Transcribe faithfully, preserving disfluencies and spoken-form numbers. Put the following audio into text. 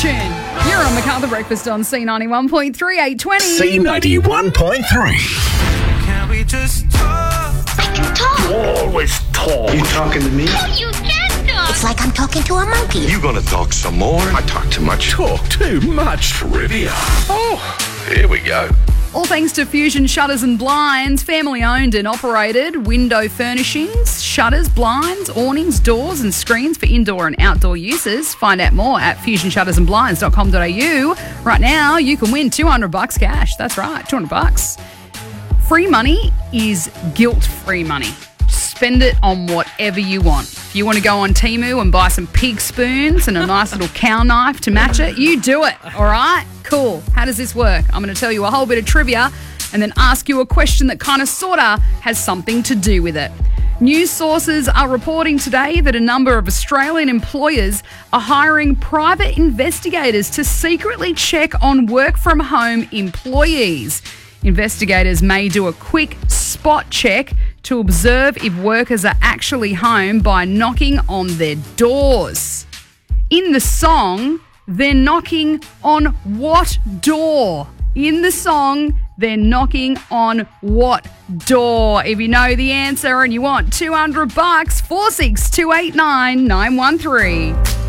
Fusion. You're on MacArthur Breakfast on C ninety-one point three, eight twenty. C ninety-one point three. Can we just talk? I can talk. Always talk. You talking to me? You can talk. It's like I'm talking to a monkey. You gonna talk some more? I talk too much. Talk too much. Trivia. Oh, here we go. All thanks to Fusion Shutters and Blinds, family owned and operated, window furnishings, shutters, blinds, awnings, doors and screens for indoor and outdoor uses. Find out more at fusion shutters and blinds dot com dot a u. Right now, you can win two hundred bucks cash. That's right, two hundred bucks. Free money is guilt-free money. Spend it on whatever you want. If you want to go on Temu and buy some pig spoons and a nice little cow knife to match it, you do it, all right? Cool. How does this work? I'm going to tell you a whole bit of trivia and then ask you a question that kind of sort of has something to do with it. News sources are reporting today that a number of Australian employers are hiring private investigators to secretly check on work-from-home employees. Investigators may do a quick spot check to observe if workers are actually home by knocking on their doors. In the song, they're knocking on what door? In the song, they're knocking on what door? If you know the answer and you want two hundred bucks, four six two eight nine nine one three.